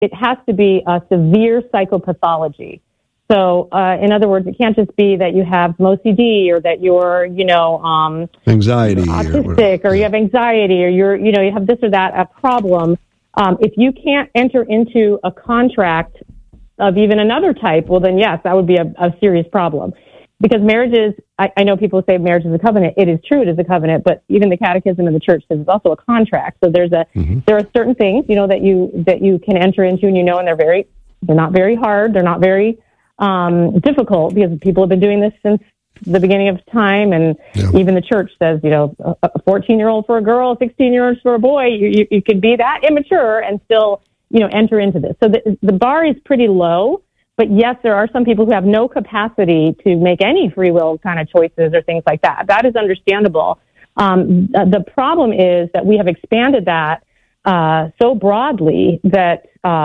it has to be a severe psychopathology. So, in other words, it can't just be that you have OCD or that you're, anxiety, autistic, or you have anxiety, or you have this or that, a problem. If you can't enter into a contract of even another type, well, then yes, that would be a serious problem. Because marriage is, I know people say marriage is a covenant. It is true, it is a covenant, but even the Catechism of the Church says it's also a contract. So there are certain things, that you can enter into, and and they're not very hard, they're not very difficult, because people have been doing this since the beginning of time, and even the Church says, a 14-year-old for a girl, a 16-year-old for a boy, you could be that immature and still, enter into this. So the bar is pretty low. But yes, there are some people who have no capacity to make any free will kind of choices or things like that. That is understandable. The problem is that we have expanded that so broadly that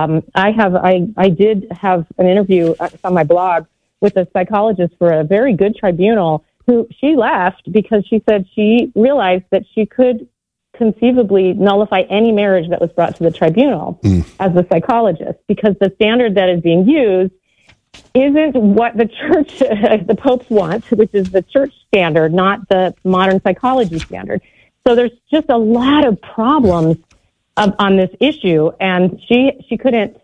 I did have an interview on my blog with a psychologist for a very good tribunal who she left because she said she realized that she could conceivably nullify any marriage that was brought to the tribunal as a psychologist, because the standard that is being used isn't what the church, the popes want, which is the church standard, not the modern psychology standard. So there's just a lot of problems on this issue, and she couldn't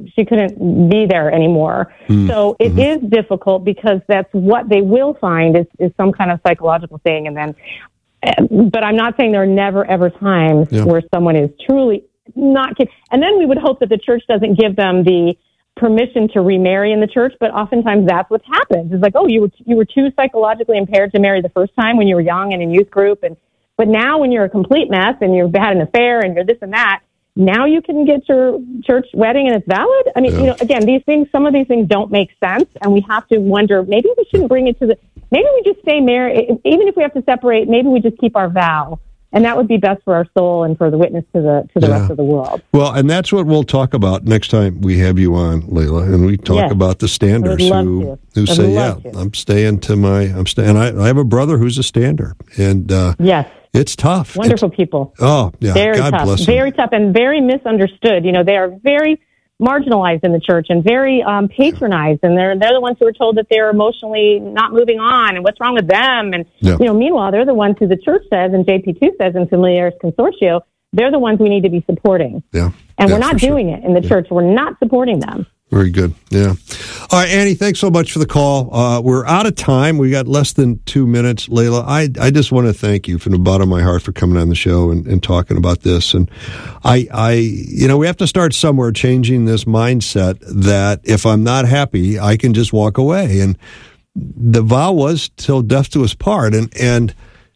be there anymore. So it is difficult, because that's what they will find is some kind of psychological thing, and then. But I'm not saying there are never, ever times where someone is truly not kidding. And then we would hope that the church doesn't give them the permission to remarry in the church, but oftentimes that's what happens. It's like, oh, you were too psychologically impaired to marry the first time when you were young and in youth group, but now when you're a complete mess and you've had an affair and you're this and that, now you can get your church wedding and it's valid. I mean, again, some of these things don't make sense, and we have to wonder, maybe we shouldn't bring it to maybe we just stay married. Even if we have to separate, maybe we just keep our vow. And that would be best for our soul and for the witness to the rest of the world. Well, and that's what we'll talk about next time we have you on, Layla, and we talk about the standers who say, I'm staying to and I have a brother who's a stander, and it's tough. Wonderful people. Oh, yeah. Very God tough. Bless them. Very tough and very misunderstood. They are very marginalized in the church and very patronized, and they're the ones who are told that they're emotionally not moving on and what's wrong with them. And meanwhile, they're the ones who the church says, and JP2 says in Familiaris Consortio, they're the ones we need to be supporting. And we're not doing it in the church. We're not supporting them. Very good. Yeah. All right, Annie, thanks so much for the call. We're out of time. We got less than 2 minutes. Layla, I just want to thank you from the bottom of my heart for coming on the show and talking about this. And we have to start somewhere, changing this mindset that if I'm not happy, I can just walk away. And the vow was till death do us part. And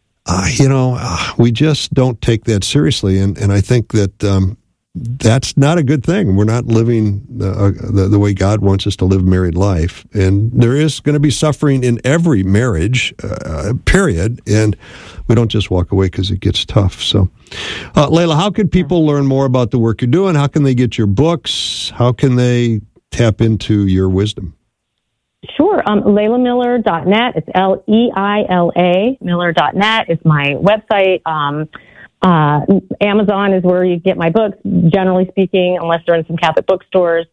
we just don't take that seriously. And I think that, that's not a good thing. We're not living the way God wants us to live married life. And there is going to be suffering in every marriage, period. And we don't just walk away because it gets tough. So, Layla, how can people learn more about the work you're doing? How can they get your books? How can they tap into your wisdom? Sure. LaylaMiller.net. It's Leila Miller.net is my website. Amazon is where you get my books, generally speaking, unless they're in some Catholic bookstores.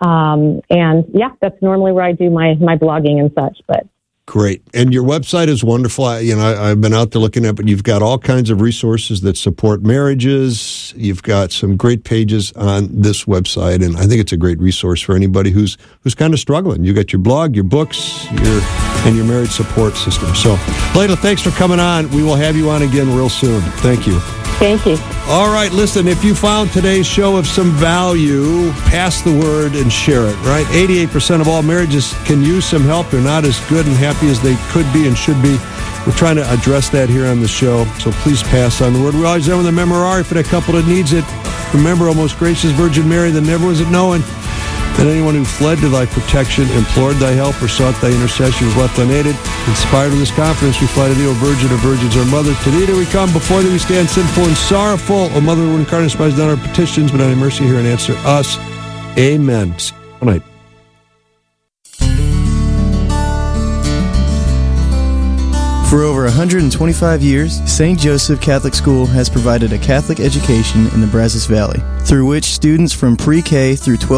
That's normally where I do my blogging and such. But great. And your website is wonderful. I've been out there looking at it, but you've got all kinds of resources that support marriages. You've got some great pages on this website, and I think it's a great resource for anybody who's kind of struggling. You got your blog, your books, and your marriage support system. So, Layla, thanks for coming on. We will have you on again real soon. Thank you. Thank you. All right, listen, if you found today's show of some value, pass the word and share it, right? 88% of all marriages can use some help. They're not as good and happy as they could be and should be. We're trying to address that here on the show, so please pass on the word. We always end with a memorare for that couple that needs it. Remember, O most gracious Virgin Mary, that never was it known that anyone who fled to thy protection, implored thy help, or sought thy intercession was left unaided. Inspired with this confidence, we fly to thee, O Virgin of Virgins, our Mother. To thee do we come, before thee we stand sinful and sorrowful. O Mother who incarnate, despise not our petitions, but on thy mercy hear and answer us. Amen. Good night. For over 125 years, St. Joseph Catholic School has provided a Catholic education in the Brazos Valley, through which students from pre-K through 12